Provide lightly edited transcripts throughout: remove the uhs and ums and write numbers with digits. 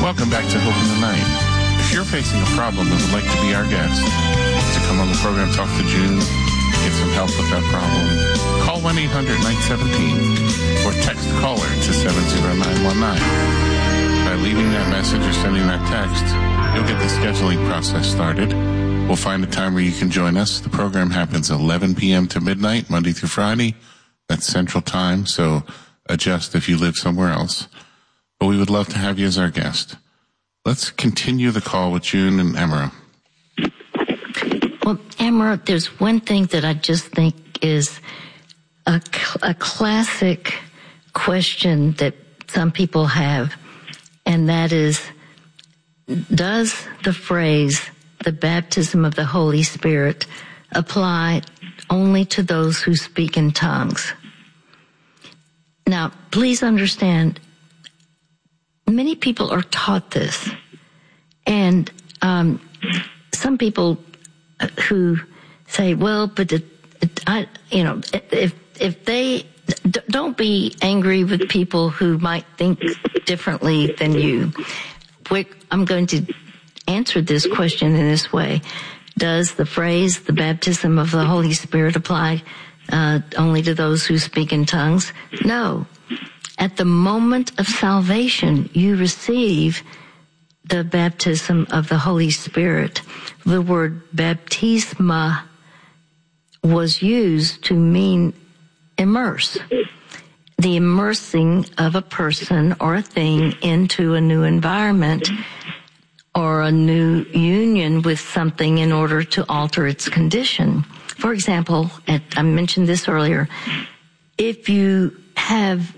Welcome back to Hope in the Night. If you're facing a problem and would like to be our guest, to come on the program, talk to June, get some help with that problem, call 1-800-917 or text caller to 70919. By leaving that message or sending that text, you'll get the scheduling process started. We'll find a time where you can join us. The program happens 11 p.m. to midnight, Monday through Friday. That's Central Time, so adjust if you live somewhere else. But we would love to have you as our guest. Let's continue the call with June and Emera. Well, Emera, there's one thing that I just think is a classic question that some people have, and that is, does the phrase, the baptism of the Holy Spirit, apply only to those who speak in tongues? Now, please understand, many people are taught this, and some people who say, "Well, but if they don't be angry with people who might think differently than you." I'm going to answer this question in this way: does the phrase "the baptism of the Holy Spirit" apply only to those who speak in tongues? No. At the moment of salvation, you receive the baptism of the Holy Spirit. The word baptisma was used to mean immerse. The immersing of a person or a thing into a new environment or a new union with something in order to alter its condition. For example, I mentioned this earlier, if you have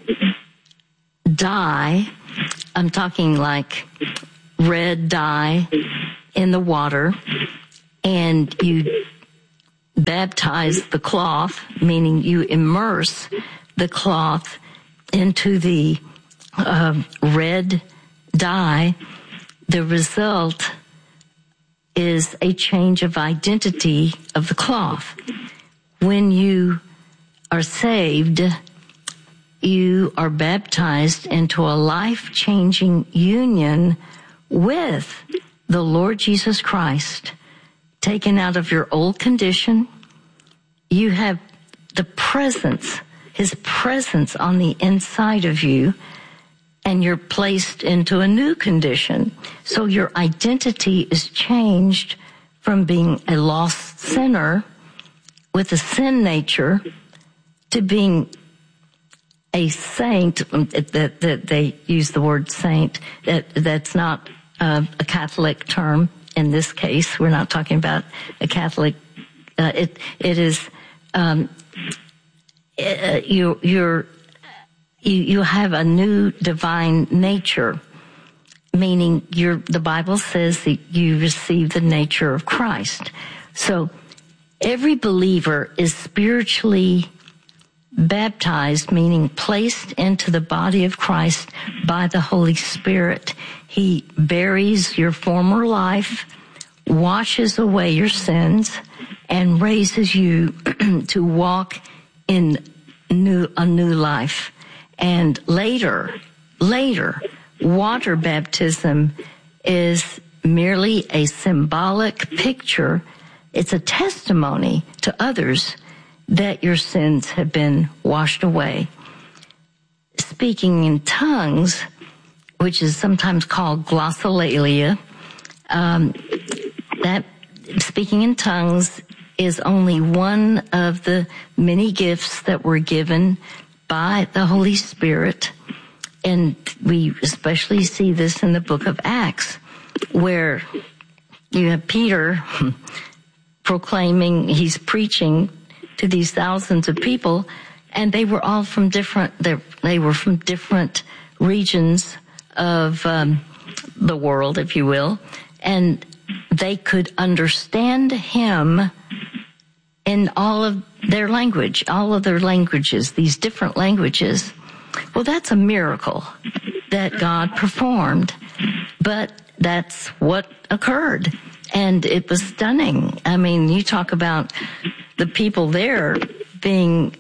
dye, I'm talking like red dye in the water, and you baptize the cloth, meaning you immerse the cloth into the red dye, the result is a change of identity of the cloth. When you are saved, you are baptized into a life-changing union with the Lord Jesus Christ, taken out of your old condition. You have the presence, His presence on the inside of you, and you're placed into a new condition. So your identity is changed from being a lost sinner with a sin nature to being a saint. That they use the word saint. That's not a Catholic term in this case. We're not talking about a Catholic. It is you have a new divine nature, meaning the Bible says that you receive the nature of Christ. So every believer is spiritually baptized, meaning placed into the body of Christ by the Holy Spirit. He buries your former life, washes away your sins, and raises you to walk in a new life. And later, water baptism is merely a symbolic picture. It's a testimony to others that your sins have been washed away. Speaking in tongues, which is sometimes called glossolalia, that speaking in tongues is only one of the many gifts that were given by the Holy Spirit. And we especially see this in the book of Acts, where you have Peter proclaiming, he's preaching to these thousands of people, and they were all from different regions of the world, if you will, and they could understand him in all of their languages, these different languages. Well, that's a miracle that God performed, but that's what occurred, and it was stunning. I mean, you talk about the people there being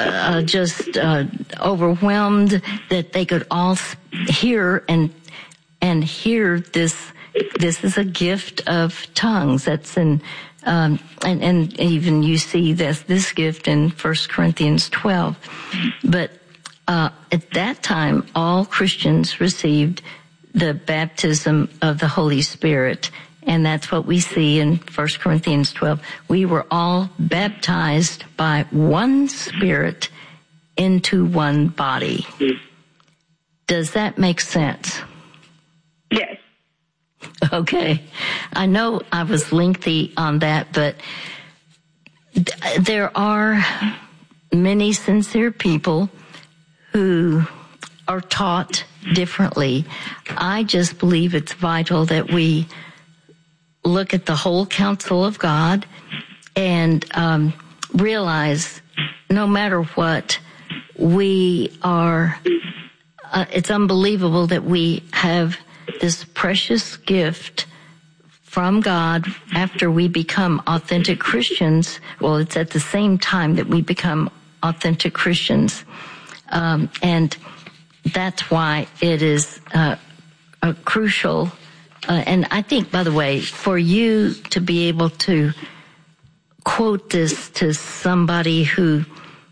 just overwhelmed that they could all hear and and here this is a gift of tongues. That's in, and even you see this gift in 1 Corinthians 12. But at that time, all Christians received the baptism of the Holy Spirit. And that's what we see in 1 Corinthians 12. We were all baptized by one Spirit into one body. Does that make sense? Yes. Okay. I know I was lengthy on that, but there are many sincere people who are taught differently. I just believe it's vital that we look at the whole counsel of God and realize no matter what, we are, it's unbelievable that we have this precious gift from God after we become authentic Christians. Well, it's at the same time that we become authentic Christians. And that's why it is crucial. And I think, by the way, for you to be able to quote this to somebody who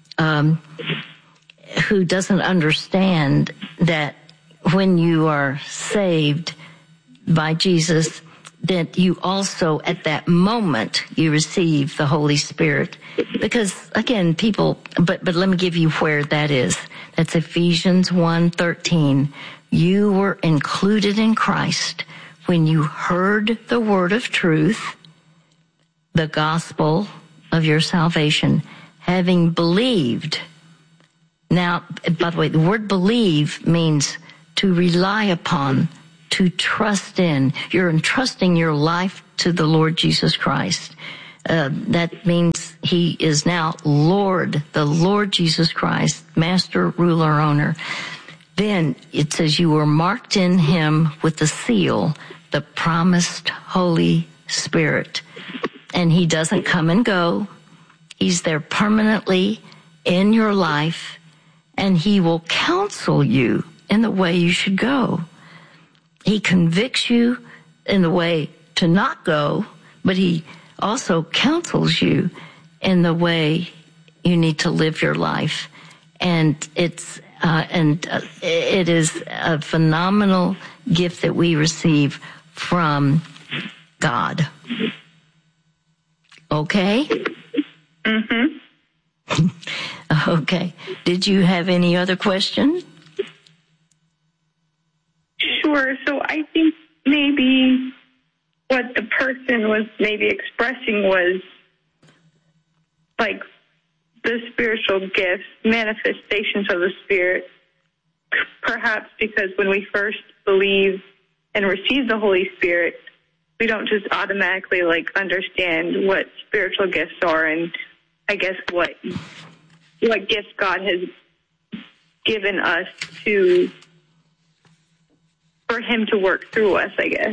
doesn't understand that when you are saved by Jesus, that you also at that moment you receive the Holy Spirit. Because again, people, but let me give you where that is. That's Ephesians 1:13. You were included in Christ when you heard the word of truth, the gospel of your salvation, having believed. Now, by the way, the word believe means to rely upon, to trust in. You're entrusting your life to the Lord Jesus Christ. That means he is now Lord, the Lord Jesus Christ, master, ruler, owner. Then it says you were marked in him with the seal, the promised Holy Spirit. And he doesn't come and go. He's there permanently in your life, and he will counsel you in the way you should go. He convicts you in the way to not go, but he also counsels you in the way you need to live your life. And it is a phenomenal gift that we receive from God. Okay? Mm-hmm. Okay. Did you have any other question? Sure. So I think maybe what the person was maybe expressing was like the spiritual gifts, manifestations of the Spirit, perhaps because when we first believe and receive the Holy Spirit, we don't just automatically like understand what spiritual gifts are, and I guess what gifts God has given us for him to work through us, I guess.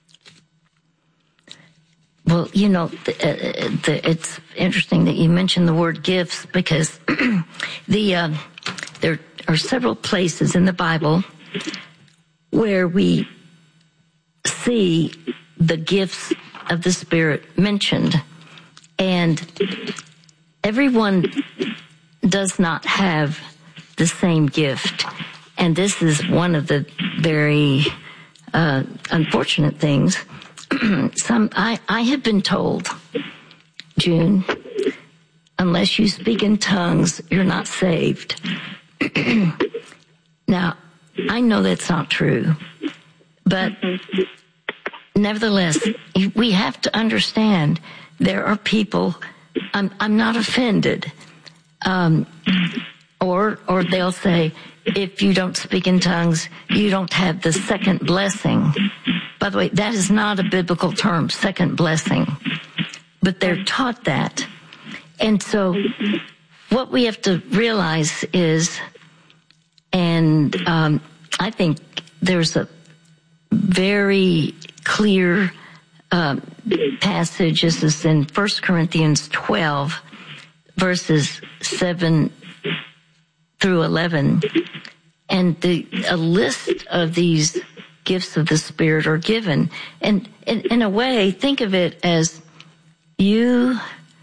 Well, you know, it's interesting that you mentioned the word gifts, because there are several places in the Bible where we see the gifts of the Spirit mentioned. And everyone does not have the same gift. And this is one of the very unfortunate things. I have been told, June, unless you speak in tongues, you're not saved. Now, I know that's not true, but nevertheless, we have to understand there are people. I'm not offended, or they'll say, if you don't speak in tongues, you don't have the second blessing. By the way, that is not a biblical term, second blessing. But they're taught that. And so what we have to realize is, and I think there's a very clear passage. This is in 1 Corinthians 12, verses 7 through 11. And a list of these gifts of the Spirit are given. And in a way, think of it as you,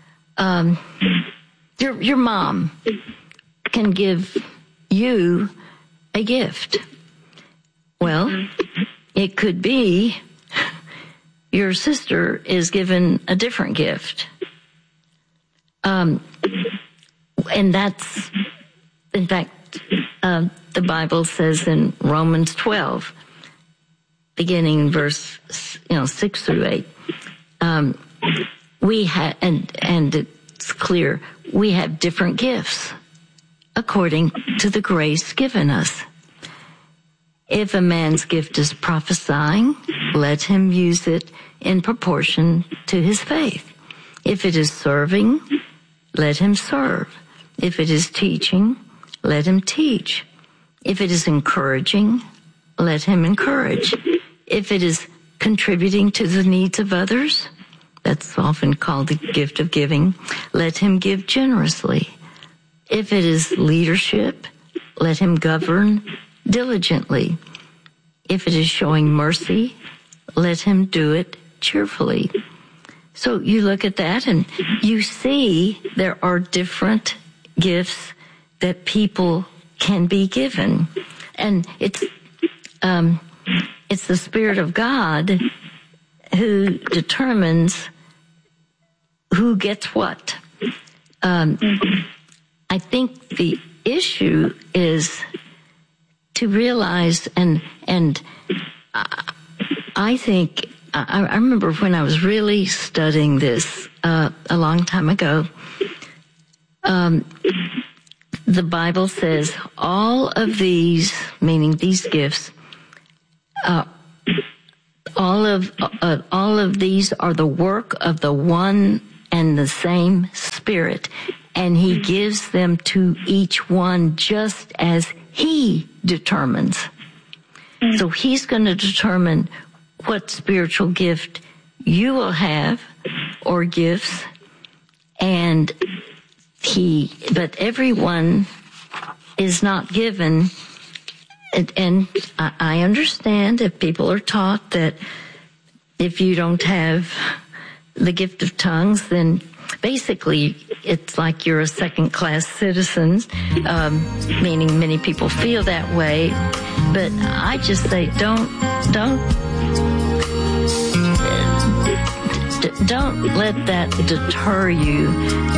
your mom can give you a gift. Well, it could be your sister is given a different gift. And that's, in fact, the Bible says in Romans 12, beginning in verse 6 through 8, we have, and it's clear, we have different gifts according to the grace given us. If a man's gift is prophesying, let him use it in proportion to his faith. If it is serving, let him serve. If it is teaching, let him teach. If it is encouraging, let him encourage. If it is contributing to the needs of others, that's often called the gift of giving, let him give generously. If it is leadership, let him govern diligently. If it is showing mercy, let him do it cheerfully. So you look at that and you see there are different gifts that people can be given. And it's the Spirit of God who determines who gets what. I think the issue is to realize, and I think, I remember when I was really studying this a long time ago, the Bible says all of these, meaning these gifts, all of these are the work of the one and the same Spirit, and He gives them to each one just as He determines. So He's going to determine what spiritual gift you will have or gifts, but everyone is not given. And I understand if people are taught that if you don't have the gift of tongues, then basically it's like you're a second-class citizen, meaning many people feel that way. But I just say don't let that deter you.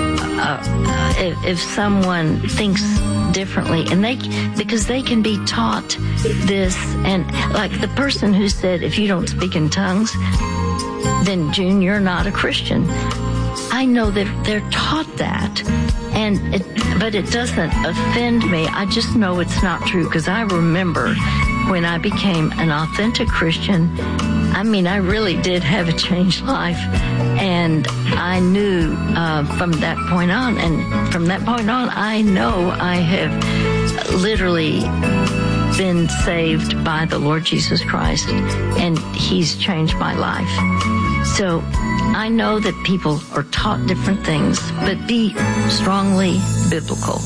If someone thinks differently, and because they can be taught this, and like the person who said, if you don't speak in tongues, then June, you're not a Christian. I know that they're taught that, but it doesn't offend me. I just know it's not true, because I remember when I became an authentic Christian, I mean, I really did have a changed life, and I knew from that point on, I know I have literally been saved by the Lord Jesus Christ, and He's changed my life. So I know that people are taught different things, but be strongly biblical.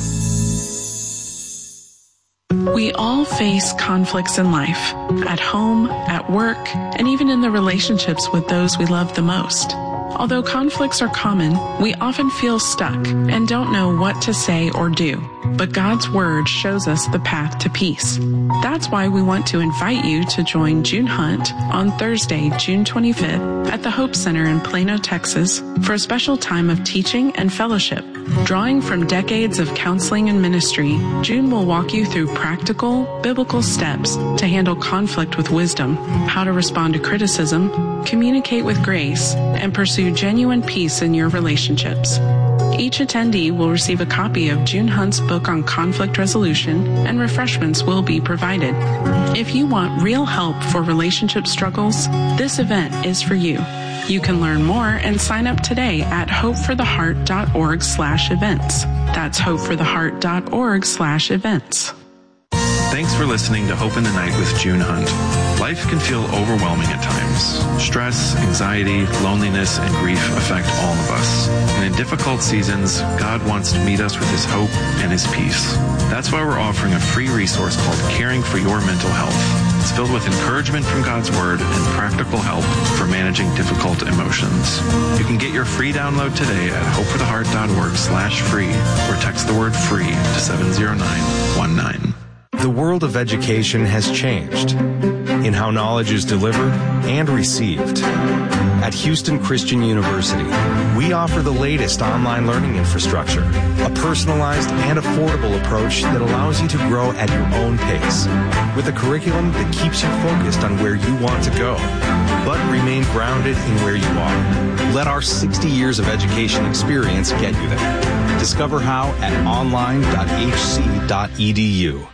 We all face conflicts in life, at home, at work, and even in the relationships with those we love the most. Although conflicts are common, we often feel stuck and don't know what to say or do. But God's Word shows us the path to peace. That's why we want to invite you to join June Hunt on Thursday, June 25th at the Hope Center in Plano, Texas for a special time of teaching and fellowship. Drawing from decades of counseling and ministry, June will walk you through practical, biblical steps to handle conflict with wisdom, how to respond to criticism, communicate with grace, and pursue genuine peace in your relationships. Each attendee will receive a copy of June Hunt's book on conflict resolution, and refreshments will be provided. If you want real help for relationship struggles, this event is for you. You can learn more and sign up today at hopefortheheart.org/events. That's hopefortheheart.org/events. Thanks for listening to Hope in the Night with June Hunt. Life can feel overwhelming at times. Stress, anxiety, loneliness, and grief affect all of us. And in difficult seasons, God wants to meet us with His hope and His peace. That's why we're offering a free resource called Caring for Your Mental Health. It's filled with encouragement from God's Word and practical help for managing difficult emotions. You can get your free download today at hopefortheheart.org/free or text the word FREE to 70919. The world of education has changed in how knowledge is delivered and received. At Houston Christian University, we offer the latest online learning infrastructure, a personalized and affordable approach that allows you to grow at your own pace, with a curriculum that keeps you focused on where you want to go, but remain grounded in where you are. Let our 60 years of education experience get you there. Discover how at online.hc.edu.